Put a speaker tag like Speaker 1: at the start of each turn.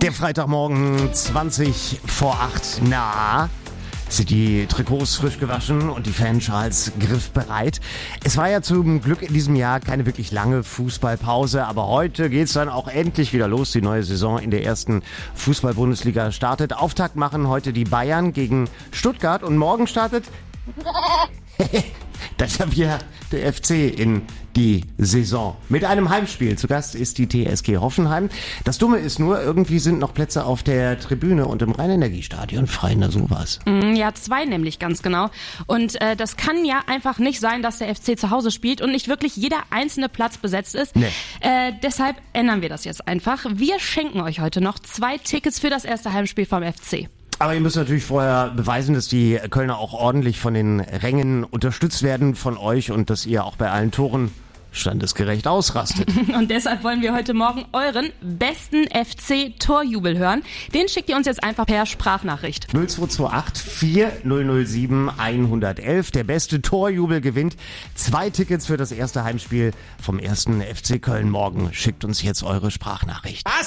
Speaker 1: Der Freitagmorgen 20 vor 8. Na, sind die Trikots frisch gewaschen und die Fanschals griffbereit? Es war ja zum Glück in diesem Jahr keine wirklich lange Fußballpause, aber heute geht's dann auch endlich wieder los. Die neue Saison in der ersten Fußball-Bundesliga startet. Auftakt machen heute die Bayern gegen Stuttgart und morgen startet das ist ja der FC in die Saison. Mit einem Heimspiel. Zu Gast ist die TSG Hoffenheim. Das Dumme ist nur, irgendwie sind noch Plätze auf der Tribüne und im Rhein-Energiestadion frei. Na sowas.
Speaker 2: Ja, 2 nämlich, ganz genau. Und das kann ja einfach nicht sein, dass der FC zu Hause spielt und nicht wirklich jeder einzelne Platz besetzt ist.
Speaker 1: Nee.
Speaker 2: Deshalb ändern wir das jetzt einfach. Wir schenken euch heute noch 2 Tickets für das erste Heimspiel vom FC.
Speaker 1: Aber ihr müsst natürlich vorher beweisen, dass die Kölner auch ordentlich von den Rängen unterstützt werden von euch und dass ihr auch bei allen Toren standesgerecht ausrastet.
Speaker 2: Und deshalb wollen wir heute Morgen euren besten FC-Torjubel hören. Den schickt ihr uns jetzt einfach per Sprachnachricht.
Speaker 1: 0228 4007 111. Der beste Torjubel gewinnt 2 Tickets für das erste Heimspiel vom ersten FC Köln morgen. Schickt uns jetzt eure Sprachnachricht.
Speaker 3: Was?